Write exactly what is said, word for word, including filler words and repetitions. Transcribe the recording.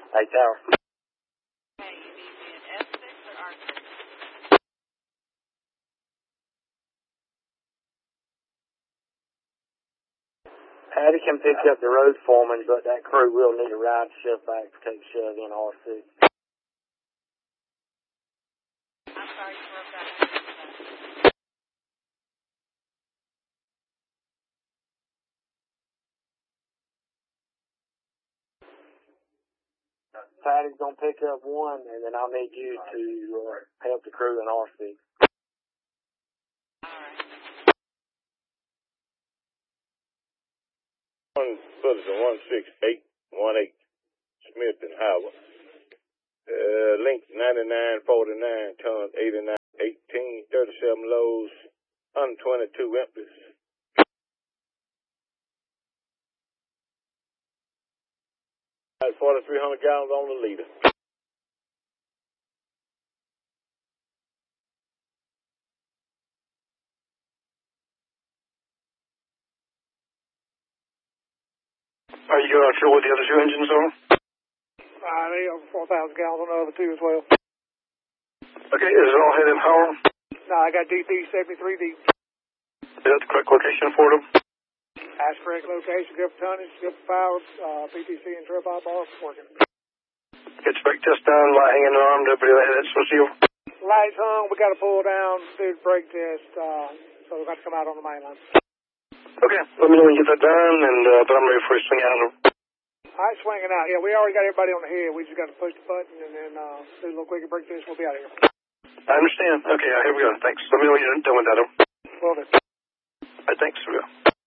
Hey, Tower. Okay, you need me in S six or R six? Patty can pick up the road foreman, but that crew will need a ride shove back to take shove in R six. I'm sorry, you broke that. Patty's gonna pick up one, and then I'll need you to uh, help the crew in R six. One Fullerton, one six eight one eight, Smith and Howard. Uh, length ninety-nine forty-nine, tons eighty-nine eighteen, thirty-seven loads, one twenty-two empties. forty-three hundred gallons on the liter. Are you uh, sure what the other two engines are? Uh, they over four thousand gallons on the other two as well. Okay, is it all head in power? No, I got D P seventy-three D. Is that the correct location for them? That's correct location, good for tonnage, good for power, uh, P T C and trip eye bar working. Get spec test done, light hanging armed, everybody that's supposed to you. Lights hung, we got to pull down, do the brake test, uh, so we got to come out on the main line. Okay, let me know when you get that done, and uh, but I'm ready for you to swing out. All right, swinging out. Yeah, we already got everybody on the head. We just got to push the button and then uh, do a little quicker brake test. We'll be out of here. I understand. Okay, here we go. Thanks. Let me know when you're done with that. Well done. All right, thanks. Here we go.